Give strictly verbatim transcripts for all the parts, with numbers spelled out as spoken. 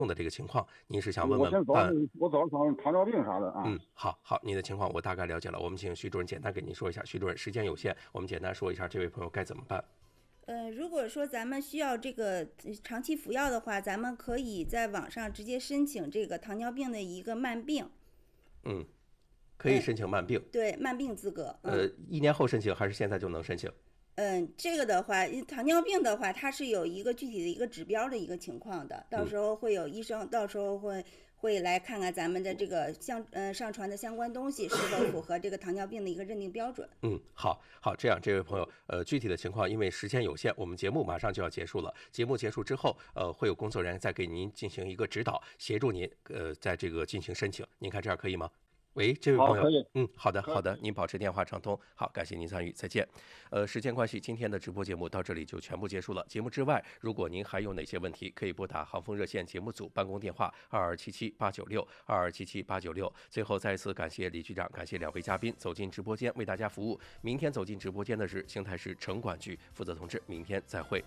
的这个情况，您是想问问我先找办？ 我找找糖尿病啥的啊。 嗯，好好，你的情况我大概了解了。我们请徐主任简单给您说一下。徐主任，时间有限，我们简单说一下这位朋友该怎么办。 呃，如果说咱们需要这个长期服药的话，咱们可以在网上直接申请这个糖尿病的一个慢病。 嗯，可以申请慢病。 对，慢病资格。 嗯、呃，一年后申请还是现在就能申请？ 嗯，这个的话，糖尿病的话，它是有一个具体的一个指标的一个情况的，到时候会有医生，到时候会会来看看咱们的这个相呃上传的相关东西是否符合这个糖尿病的一个认定标准。 嗯，好，好，这样，这位朋友，呃，具体的情况，因为时间有限，我们节目马上就要结束了。节目结束之后，呃，会有工作人员再给您进行一个指导，协助您，呃，在这个进行申请。您看这样可以吗？喂，这位朋友，嗯，好的，好的，您保持电话畅通。好，感谢您参与，再见。呃，时间关系，今天的直播节目到这里就全部结束了。节目之外，如果您还有哪些问题，可以拨打航风热线节目组办公电话二二七七八九六二二七七八九六。最后再次感谢李局长，感谢两位嘉宾走进直播间为大家服务。明天走进直播间的是邢台市城管局负责同志，明天再会。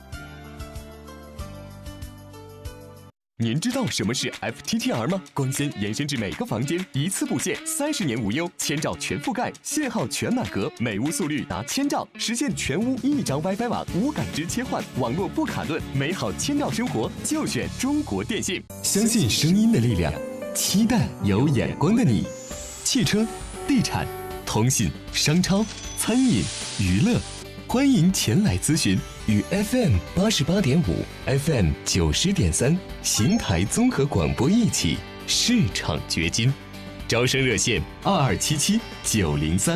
您知道什么是 F T T R 吗？光纤延伸至每个房间，一次布线，三十年无忧，千兆全覆盖，信号全满格，每屋速率达千兆，实现全屋一张 WiFi 网无感知切换，网络不卡顿，美好千兆生活就选中国电信。相信声音的力量，期待有眼光的你。汽车、地产、通信、商超、餐饮、娱乐，欢迎前来咨询。与 F M 八十八点五、F M 九十点三邢台综合广播一起市场掘金，招生热线二二七七九零三。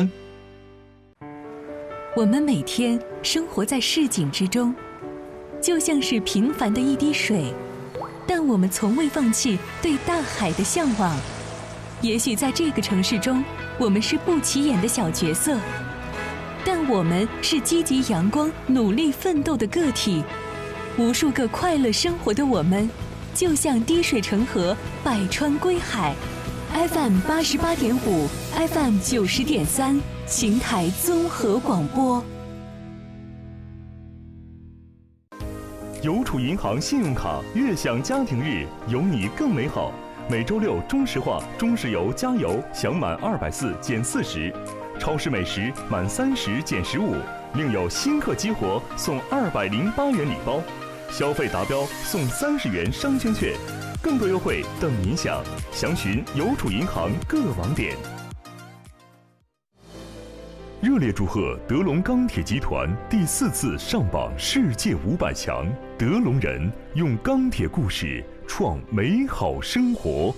我们每天生活在市井之中，就像是平凡的一滴水，但我们从未放弃对大海的向往。也许在这个城市中，我们是不起眼的小角色，但我们是积极阳光、努力奋斗的个体。无数个快乐生活的我们，就像滴水成河，百川归海。F M 八十八点五 ，F M 九十点三，邢台综合广播。 邮储银行信用卡悦享家庭日，有你更美好。每周六中石化、中石油加油享满二百四减四十。超市美食满三十减十五，另有新客激活送二百零八元礼包，消费达标送三十元商圈券，更多优惠等您享。详询邮储银行各网点。热烈祝贺德龙钢铁集团第四次上榜世界五百强，德龙人用钢铁故事创美好生活。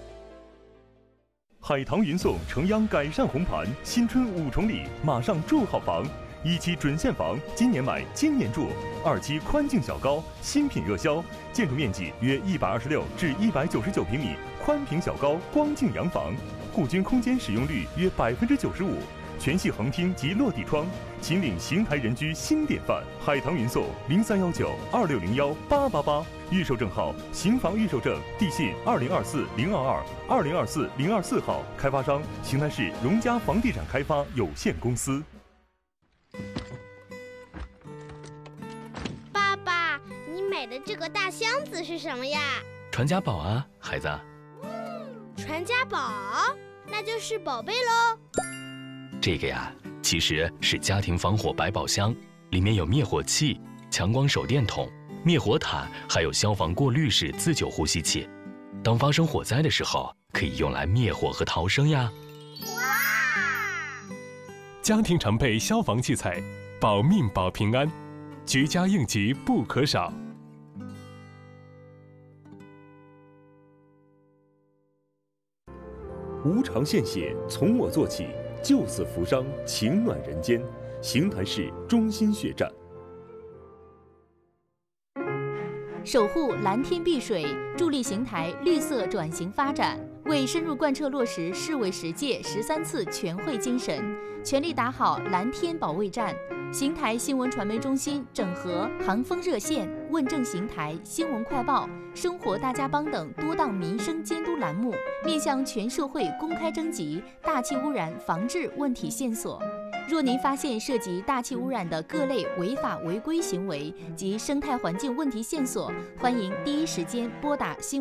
海棠云颂诚央改善红盘，新春五重礼，马上住好房。一期准现房，今年买今年住；二期宽净小高，新品热销，建筑面积约一百二十六至一百九十九平米，宽平小高光净洋房，户均空间使用率约百分之九十五，全系横厅及落地窗，秦岭邢台人居新典范。海棠云颂零三幺九二六零幺八八八，预售证号邢房预售证，地信二零二四零二二二零二四零二四号，开发商邢台市荣家房地产开发有限公司。 爸爸，你买的这个大箱子是什么呀？ 传家宝啊，孩子。 传家宝，那就是宝贝喽。 这个呀，其实是家庭防火百宝箱，里面有灭火器、强光手电筒、灭火毯，还有消防过滤式自救呼吸器。当发生火灾的时候，可以用来灭火和逃生呀。 家庭常备消防器材，保命保平安，居家应急不可少。 无偿献血，从我做起，救死扶伤，情暖人间。邢台市中心血站。 守护蓝天碧水，助力邢台绿色转型发展，为深入贯彻落实市委十届十三次全会精神，全力打好蓝天保卫战。邢台新闻传媒中心整合航风热线、问政邢台、新闻快报、生活大家帮等多档民生监督栏目，面向全社会公开征集大气污染防治问题线索。若您发现涉及大气污染的各类违法违规行为及生态环境问题线索，欢迎第一时间拨打新